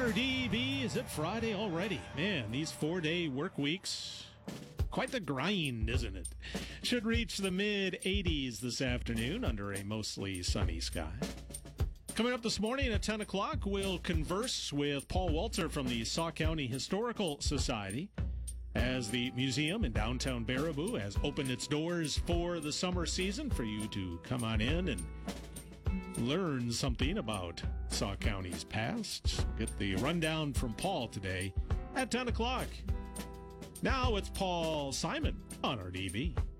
RDB, is it Friday already? Man, these 4-day work weeks, quite the grind, isn't it? Should reach the mid-80s this afternoon under a mostly sunny sky. Coming up this morning at 10 o'clock, we'll converse with Paul Walter from the Sauk County Historical Society as the museum in downtown Baraboo has opened its doors for the summer season for you to come on in and learn something about Sauk County's past. Get the rundown from Paul today at 10 o'clock. Now it's Paul Simon on RDB.